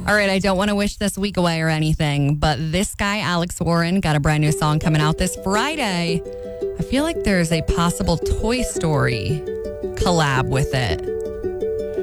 All right, I don't want to wish this week away or anything, but this guy, Alex Warren, got a brand new song coming out this Friday. I feel like there's a possible Toy Story collab with it.